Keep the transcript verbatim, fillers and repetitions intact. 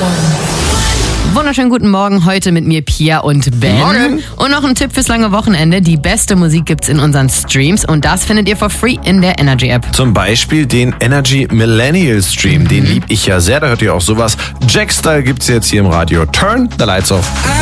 Wunderschönen guten Morgen, heute mit mir Pia und Ben. Morgen. Und noch ein Tipp fürs lange Wochenende. Die beste Musik gibt's in unseren Streams und das findet ihr for free in der Energy App. Zum Beispiel den Energy Millennial Stream, den lieb ich ja sehr, da hört ihr auch sowas. Jack-Style gibt's jetzt hier im Radio. Turn the lights off.